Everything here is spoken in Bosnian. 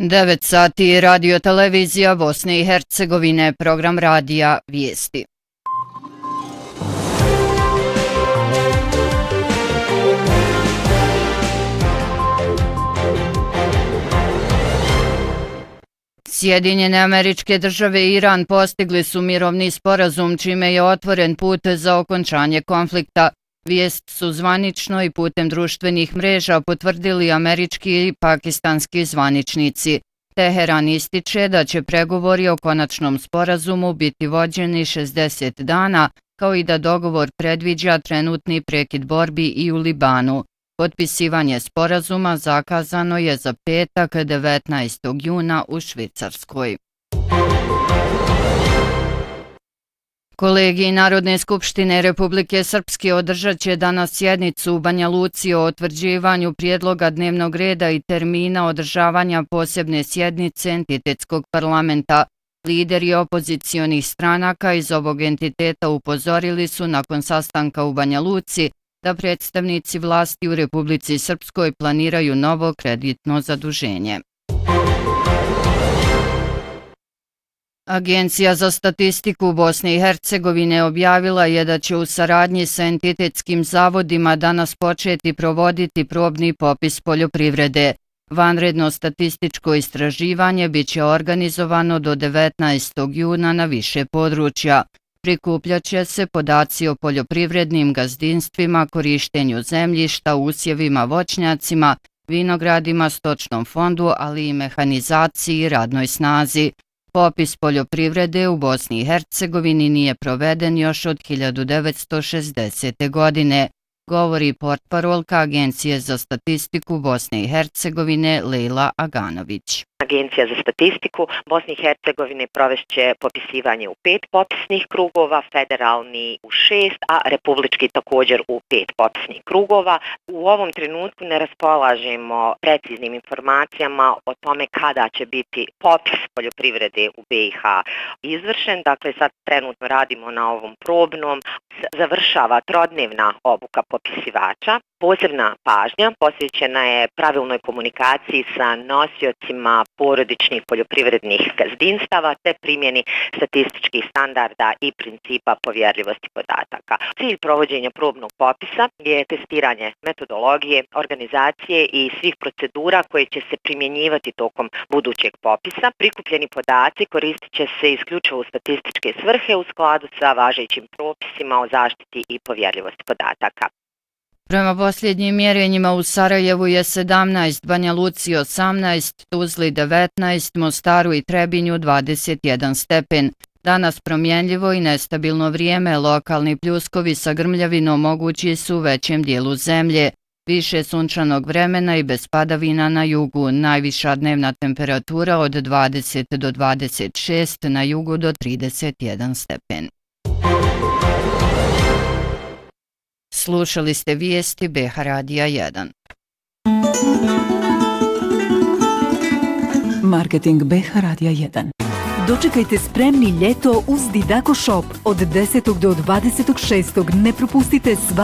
9 sati radio televizija Bosne i Hercegovine, program radija Vijesti. Sjedinjene Američke Države i Iran postigli su mirovni sporazum čime je otvoren put za okončanje konflikta. Vijest su zvanično i putem društvenih mreža potvrdili američki i pakistanski zvaničnici. Teheran ističe da će pregovori o konačnom sporazumu biti vođeni 60 dana, kao i da dogovor predviđa trenutni prekid borbi i u Libanu. Potpisivanje sporazuma zakazano je za petak 19. juna u Švicarskoj. Kolegij Narodne skupštine Republike Srpske održat će danas sjednicu u Banja Luci o utvrđivanju prijedloga dnevnog reda i termina održavanja posebne sjednice entitetskog parlamenta. Lideri opozicionih stranaka iz ovog entiteta upozorili su nakon sastanka u Banja Luci da predstavnici vlasti u Republici Srpskoj planiraju novo kreditno zaduženje. Agencija za statistiku Bosne i Hercegovine objavila je da će u saradnji sa entitetskim zavodima danas početi provoditi probni popis poljoprivrede. Vanredno statističko istraživanje biće organizovano do 19. juna na više područja. Prikupljat će se podaci o poljoprivrednim gazdinstvima, korištenju zemljišta, usjevima, voćnjacima, vinogradima, stočnom fondu, ali i mehanizaciji i radnoj snazi. Popis poljoprivrede u Bosni i Hercegovini nije proveden još od 1960. godine, govori portparolka Agencije za statistiku Bosne i Hercegovine Lejla Aganović. Agencija za statistiku Bosne i Hercegovine provešće popisivanje u 5 popisnih krugova, federalni u 6, a republički također u 5 popisnih krugova. U ovom trenutku ne raspolažemo preciznim informacijama o tome kada će biti popis poljoprivrede u BiH izvršen. Dakle, sad trenutno radimo na ovom probnom. Završava trodnevna obuka popisivača. Posebna pažnja posvećena je pravilnoj komunikaciji sa nosiocima porodičnih poljoprivrednih gazdinstava te primjeni statističkih standarda i principa povjerljivosti podataka. Cilj provođenja probnog popisa je testiranje metodologije, organizacije i svih procedura koje će se primjenjivati tokom budućeg popisa. Prikupljeni podaci koristit će se isključivo u statističke svrhe u skladu sa važećim propisima o zaštiti i povjerljivosti podataka. Prema posljednjim mjerenjima u Sarajevu je 17, Banja Luci 18, Tuzli 19, Mostaru i Trebinju 21 stepen. Danas promjenljivo i nestabilno vrijeme, lokalni pljuskovi sa grmljavinom mogući su u većem dijelu zemlje. Više sunčanog vremena i bez padavina na jugu, najviša dnevna temperatura od 20 do 26, na jugu do 31 stepen. Slušali ste vijesti BiH Radija 1. Marketing BiH Radija 1. Dočekajte spremni ljeto uz Didako Shop od 10. do 26. Ne propustite sva